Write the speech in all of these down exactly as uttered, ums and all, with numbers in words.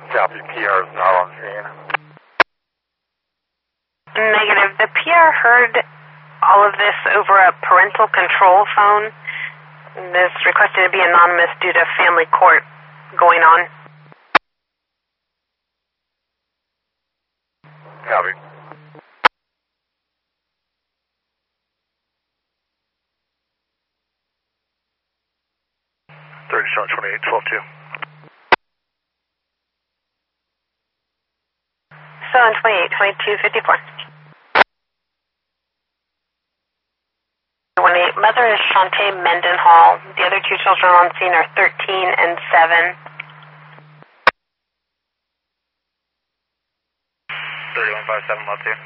Copy, P R is not on scene. Negative. The P R heard all of this over a parental control phone. This requested to be anonymous due to family court going on. Copy. thirty-seven twenty-eight, twelve two. seven twenty-eight, twenty-two fifty-four. Mother is Shantae Mendenhall. The other two children on scene are thirteen and seven. thirty-one five seven, lot two.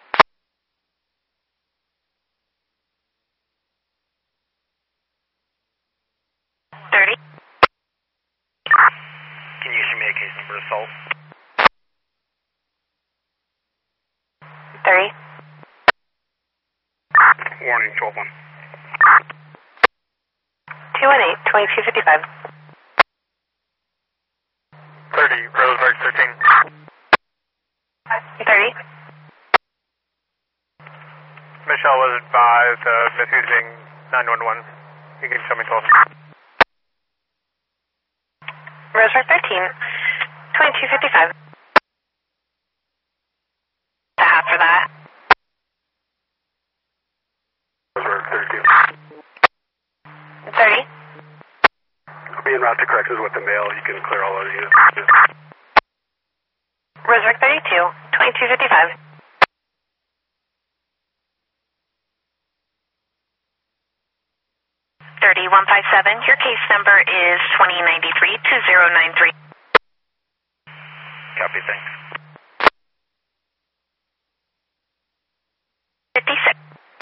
thirty. Can you issue me a case number assault? thirty. Warning, twelve one. two one eight, twenty-two fifty-five. thirty, Roseburg thirteen. thirty. Michelle was advised of misusing nine one one. You can tell me twelve. Roseburg thirteen, twenty-two fifty-five. A half for that. Roseburg thirty-two. thirty. I'll be en route to corrections with the mail. You can clear all those units. Roseburg thirty-two, twenty-two fifty-five. thirty, one five seven, your case number is twenty ninety-three, two zero nine three. Copy, thanks. fifty-six.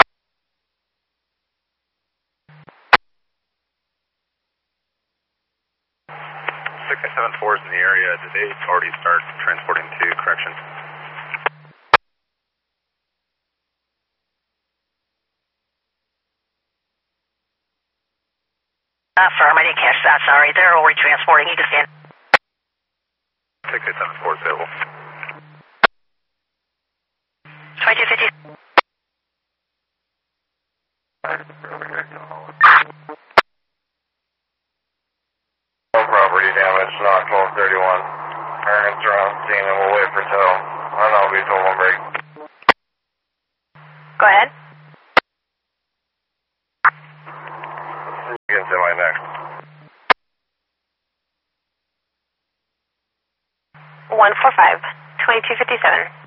six seven four is in the area. Did they already start transporting to corrections? Affirm, I didn't catch that, sorry. They're already transporting. You can stand. six seven four is available. twenty-two fifty. Property damage, not twelve thirty-one. Parents are on scene and we'll wait for tow. And I'll be told one break. Go ahead. You can say my next. one four five, twenty-two fifty-seven.